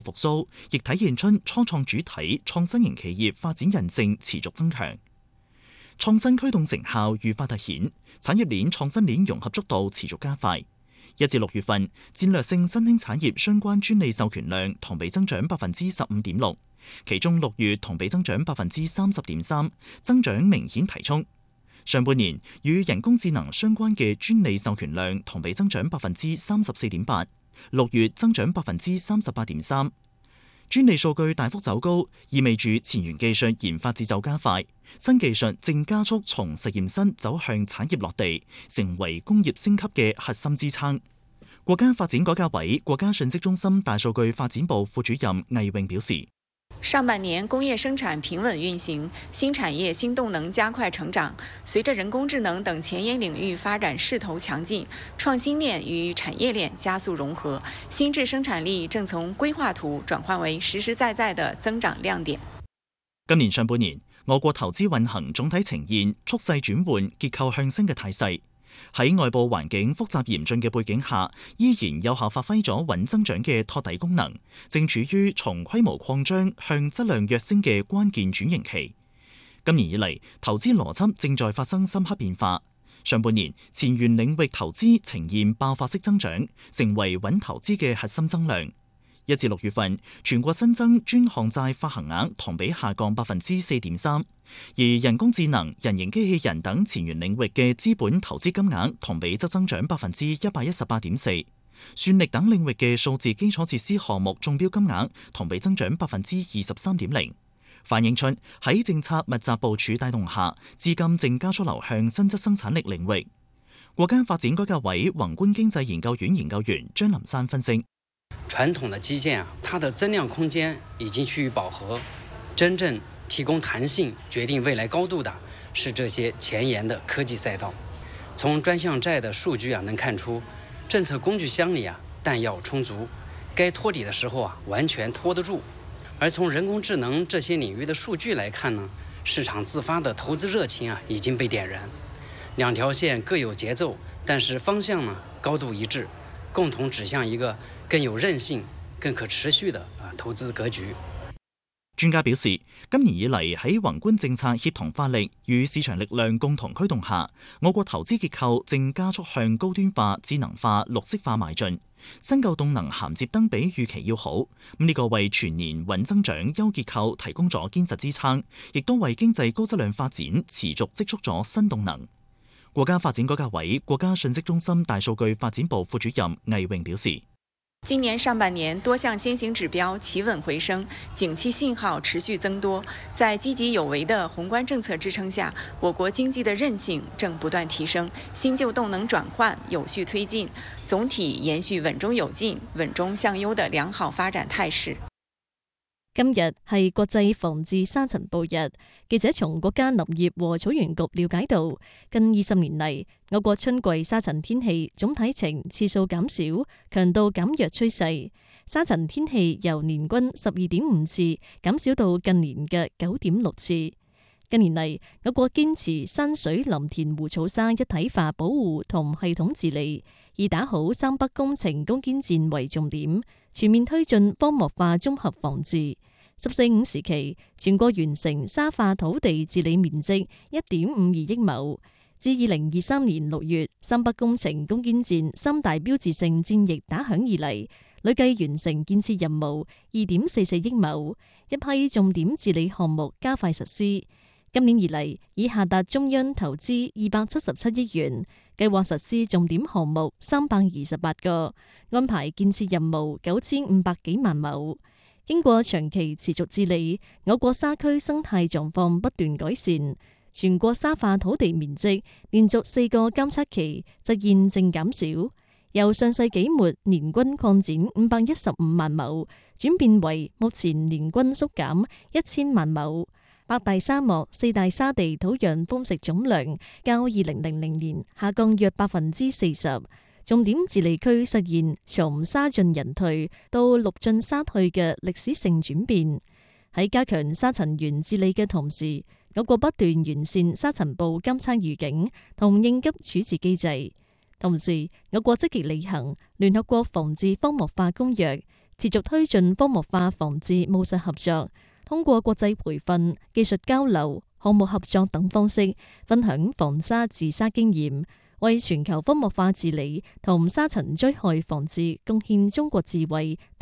復甦，亦體現出初創主體創新型企業發展韌性持續增強，創新驅動成效愈發凸顯，產業鏈創新鏈融合速度持續加快。1至6月份，戰略性新興產業相關專利授權量同比增長15.6%，其中6月同比增長30.3%，增長明顯提速。上半年與人工智能相關嘅專利授權量同比增長34.8%， 6月增長38.3%。專利數據大幅走高，意味住前沿技術研發節奏加快，新技術正加速從實驗室走向產業落地，成為工業升級嘅核心支撐。國家發展改革委國家信息中心大數據發展部副主任魏穎表示， 上半年工業生產平穩運行，新產業新動能加快成長。隨着人工智能等前沿領域發展勢頭強勁，創新鏈與產業鏈加速融合，新質生產力正從規劃圖轉換為實實在在的增長亮點。 今年上半年，我國投資運行總體呈現蓄勢轉換、結構向新嘅態勢。喺外部環境複雜嚴峻嘅背景下，依然有效發揮咗穩增長嘅托底功能，正處於從規模擴張向質量躍升嘅關鍵轉型期。今年以嚟，投資邏輯正在發生深刻變化。上半年，前沿領域投資呈現爆發式增長，成為穩投資嘅核心增量。1至6月份，全國新增專項債發行額同比下降4.3%，而人工智能、人形機器人等前沿領域嘅資本投資金額同比則增長118.4%，算力等領域嘅數字基礎設施項目中標金額同比增長23.0%，反映出喺政策密集部署帶動下，資金正加速流向新質生產力領域。國家發展改革委宏觀經濟研究院研究員張林山分析。 傳統的基建它的增量空間已經趨於飽和，真正提供彈性、決定未來高度的是這些前沿的科技賽道。從專項債的數據能看出，政策工具箱裏彈藥充足，該托底的時候完全托得住。而從人工智能這些領域的數據來看呢，市場自發的投資熱情已經被點燃。兩條線各有節奏，但是方向呢高度一致，共同指向一個更有韌性、更可持續的投資格局。 專家表示，今年以嚟喺宏觀政策協同發力與市場力量共同驅動下，我國投資結構正加速向高端化、智能化、綠色化邁進。新舊動能銜接得比預期要好，呢個為全年穩增長優結構提供咗堅實支撐，亦都為經濟高質量發展持續積蓄咗新動能。國家發展改革委國家信息中心大數據發展部副主任魏穎表示， 今年上半年多項先行指標企穩回升，景氣信號持續增多。在積極有為的宏觀政策支撐下，我國經濟的韌性正不斷提升，新舊動能轉換有序推進，總體延續穩中有進、穩中向優的良好發展態勢。 今日係國際防治沙塵暴日，記者從國家林業和草原局了解到，近20年嚟，我國春季沙塵天氣總體呈次數減少、強度減弱趨勢，沙塵天氣由年均12.5次減少到近年嘅9.6次。近年嚟，我國堅持山水林田湖草沙一體化保護同系統治理，以打好三北工程攻堅戰為重點，全面推進荒漠化綜合防治。14.5時期，全國完成沙化土地治理面積1.52億畝。至2023年6月，三北工程攻堅戰三大標誌性戰役打響以嚟，累計完成建設任務2.44億畝，一批重點治理項目加快實施。今年以嚟，已下達中央投資277億元，計劃實施重點項目328個，安排建設任務9500幾萬畝。經過長期持續治理，我國沙區生態狀況不斷改善，全國沙化土地面積連續4個監測期實現正減少，由上世紀末年均擴展515萬畝，轉變為目前年均縮減1000萬畝。8大沙漠、4大沙地土壤豐食總量較2000年下降約40%。重點治理區實現從沙盡人退到陸盡沙退嘅歷史性轉變。喺加強沙塵源治理嘅同時，我國不斷完善沙塵暴監測預警同應急處置機制。同時，我國積極履行聯合國防治荒漠化公約， 持續推進荒漠化防治務實合作，通過國際培訓、技術交流、項目合作等方式，分享防沙治沙經驗，為全球荒漠化治理同沙塵災害防治貢獻中國智慧